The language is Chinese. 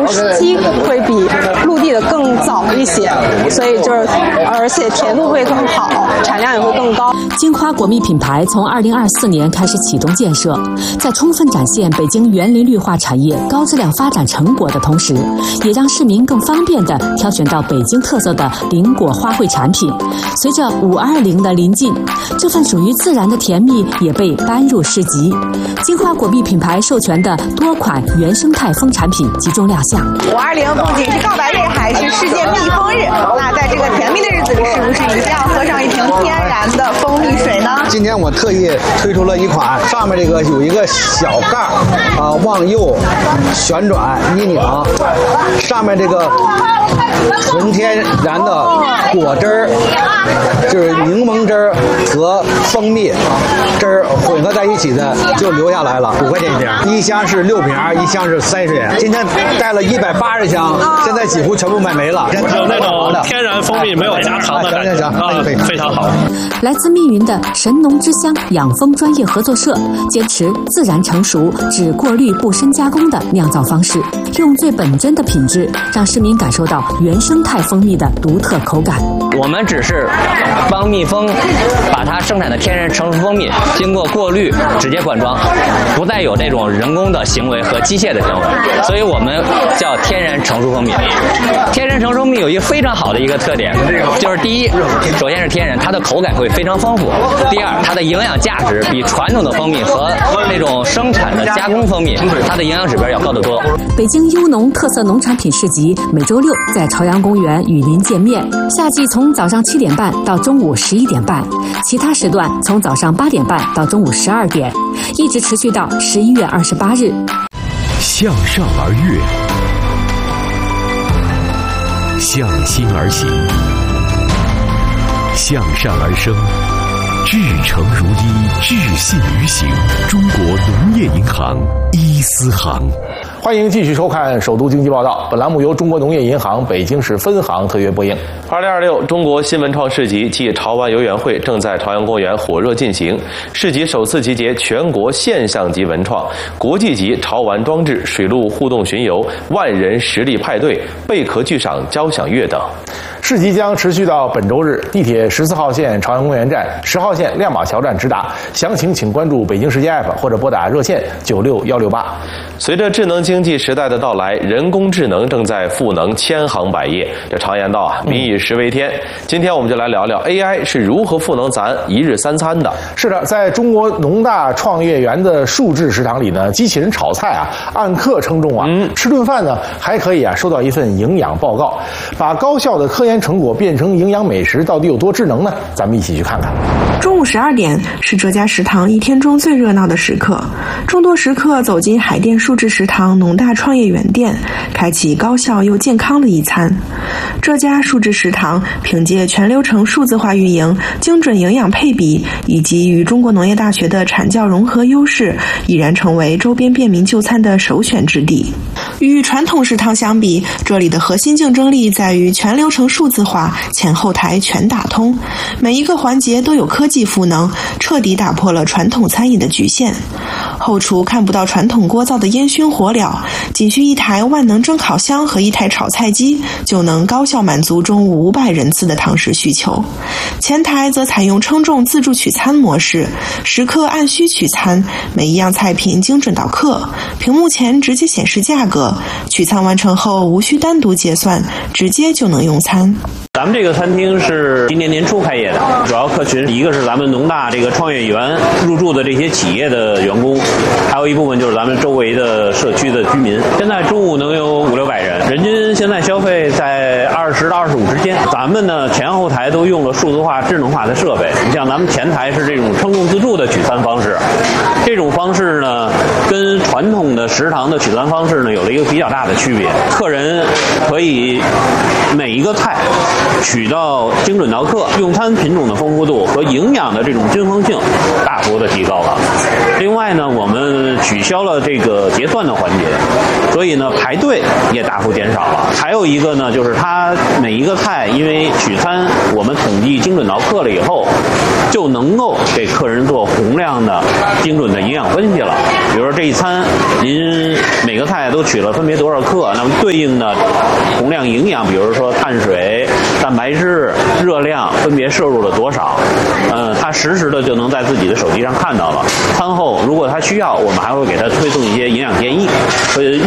经期会比陆地的更早一些，所以而且甜度会更好，产量也会更高。 金花果蜜品牌从2024年开始启动建设，在充分展现北京园林绿化产业高质量发展成果的同时，也让市民更方便地挑选到北京特色的林果花卉产品。随着520的临近，这份属于自然的甜蜜也被搬入市集。金花果蜜品牌授权的多款原生态风产品集中亮相。 520不仅是告白日，还是世界蜜蜂日。那在这个甜蜜的日子里，是不是一定要喝上一瓶天然的蜂蜜水呢？ 今天我特意推出了一款，上面这个有一个小盖往右旋转一拧，上面这个纯天然的果汁儿，就是柠檬汁儿和蜂蜜汁儿混合在一起的，就留下来了，5块钱一瓶，一箱是6瓶，一箱是30元。今天带了180箱，现在几乎全部卖没了。 有那种天然蜂蜜没有加糖的感觉，非常好。 来自密云的神农之乡养蜂专业合作社，坚持自然成熟、只过滤不深加工的酿造方式，用最本真的品质，让市民感受到原生态蜂蜜的独特口感。 我们只是帮蜜蜂把它生产的天然成熟蜂蜜经过过滤直接灌装，不再有这种人工的行为和机械的行为，所以我们叫天然成熟蜂蜜。天然成熟蜜有一个非常好的一个特点，就是第一，首先是天然，它的口感会非常丰富；第二，它的营养价值比传统的蜂蜜和那种生产的加工蜂蜜，它的营养指标要高得多。 北京优农特色农产品市集每周6在朝阳公园与您见面，夏季从早上7点半到中午11点半，其他时段从早上8点半到中午12点，一直持续到11月28日。 向上而跃，向心而行，向善而生，至诚如一，至信于行。中国农业银行伊思行。 欢迎继续收看《首都经济报道》，本栏目由中国农业银行北京市分行特约播映。 2026中国新文创市集暨潮玩游园会正在朝阳公园火热进行。市集首次集结全国现象级文创、国际级潮玩装置、水陆互动巡游、万人实力派对、贝壳剧赏、交响乐等。 市集将持续到本周日，地铁14号线朝阳公园站、10号线亮马桥站直达。详情请关注北京时间 App 或者拨打热线96168。 随着智能经济时代的到来，人工智能正在赋能千行百业。这常言道民以食为天。今天我们就来聊聊 AI 是如何赋能咱一日三餐的。 是的，在中国农大创业园的数字食堂里呢，机器人炒菜按克称重吃顿饭呢还可以收到一份营养报告。把高效的科研成果变成营养美食，到底有多智能呢？咱们一起去看看。 中午12点是这家食堂一天中最热闹的时刻，众多食客走进海淀数字食堂农大创业园店，开启高效又健康的一餐。这家数字食堂凭借全流程数字化运营、精准营养配比以及与中国农业大学的产教融合优势，已然成为周边便民就餐的首选之地。与传统食堂相比，这里的核心竞争力在于全流程数字化，前后台全打通，每一个环节都有科技赋能，彻底打破了传统餐饮的局限。后厨看不到传统锅灶的烟熏火燎，仅需一台万能蒸烤箱和一台炒菜机，就能高效满足中午500人次的堂食需求。前台则采用称重自助取餐模式，食客按需取餐，每一样菜品精准到克，屏幕前直接显示价格，取餐完成后无需单独结算，直接就能用餐。 咱们这个餐厅是今年年初开业的，主要客群一个是咱们农大这个创业园入驻的这些企业的员工，还有一部分就是咱们周围的社区的居民。现在中午能有500-600人，人均现在消费在20到25之间。咱们呢前后台都用了数字化、智能化的设备。你像咱们前台是这种称重自助的取餐方式，这种方式呢跟传统的食堂的取餐方式呢有了一个比较大的区别。客人可以每一个菜取到精准到克，用餐品种的丰富度和营养的这种均衡性大幅的提高了。另外呢，我们取消了这个结算的环节，所以呢排队也大幅减少了。还有一个呢，就是它每一个菜因为取餐我们统计精准到克了以后，就能够给客人做宏量的精准的营养分析了。比如说这一餐餐，您每个菜都取了分别多少克，那么对应的同量营养，比如说碳水、蛋白质、热量分别摄入了多少，他实时的就能在自己的手机上看到了。餐后如果他需要，我们还会给他推送一些营养建议。